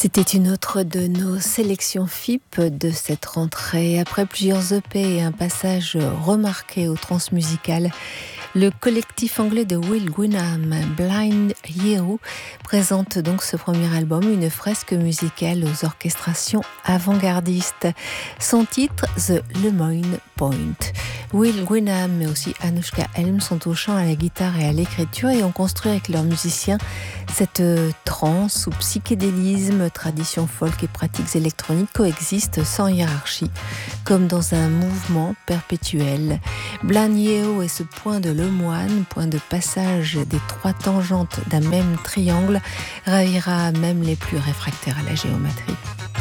C'était une autre de nos sélections FIP de cette rentrée. Après plusieurs EP et un passage remarqué aux transmusicales, le collectif anglais de Will Gwynham, Blind Yeo, présente donc ce premier album, une fresque musicale aux orchestrations avant-gardistes. Son titre, The Lemoyne Point. Will Gwynham, mais aussi Anushka Helm sont au chant, à la guitare et à l'écriture et ont construit avec leurs musiciens cette trance ou psychédélisme, tradition folk et pratiques électroniques coexistent sans hiérarchie, comme dans un mouvement perpétuel. Blind Yeo est ce point de Lemoine, point de passage des trois tangentes d'un même triangle, ravira même les plus réfractaires à la géométrie.